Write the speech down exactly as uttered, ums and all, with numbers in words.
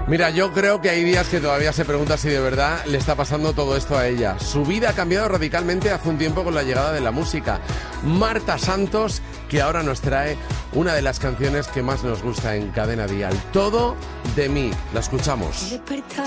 Mira, yo creo que hay días que todavía se pregunta si de verdad le está pasando todo esto a ella. Su vida ha cambiado radicalmente hace un tiempo con la llegada de la música. Marta Santos, que ahora nos trae una de las canciones que más nos gusta en Cadena Dial, Todo de mí. La escuchamos. Despertar